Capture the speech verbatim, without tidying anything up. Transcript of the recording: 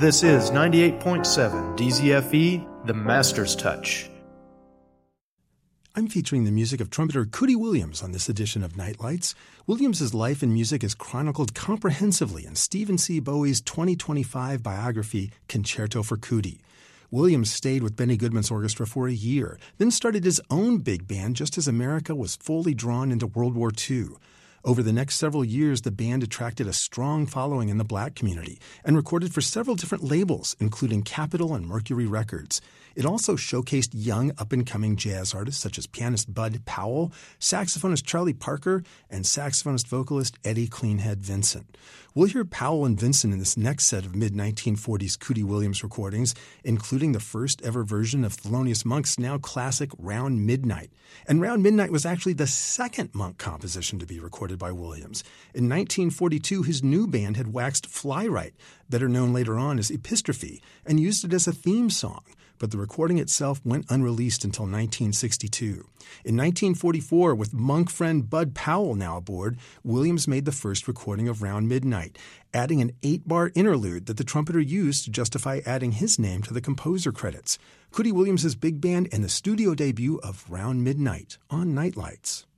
This is ninety-eight point seven D Z F E, The Master's Touch. I'm featuring the music of trumpeter Cootie Williams on this edition of Nightlights. Williams's life and music is chronicled comprehensively in Stephen C. Bowie's twenty twenty-five biography, Concerto for Cootie. Williams stayed with Benny Goodman's orchestra for a year, then started his own big band just as America was fully drawn into World War Two. Over the next several years, the band attracted a strong following in the black community and recorded for several different labels, including Capitol and Mercury Records. It also showcased young, up-and-coming jazz artists such as pianist Bud Powell, saxophonist Charlie Parker, and saxophonist-vocalist Eddie Cleanhead Vincent. We'll hear Powell and Vincent in this next set of mid nineteen forties Cootie Williams recordings, including the first-ever version of Thelonious Monk's now classic Round Midnight. And Round Midnight was actually the second Monk composition to be recorded by Williams. In nineteen forty-two, his new band had waxed Fly-Right, better known later on as Epistrophe, and used it as a theme song. But the recording itself went unreleased until nineteen sixty-two. In nineteen forty-four, with Monk friend Bud Powell now aboard, Williams made the first recording of Round Midnight, adding an eight-bar interlude that the trumpeter used to justify adding his name to the composer credits. Cootie Williams' big band and the studio debut of Round Midnight on Nightlights.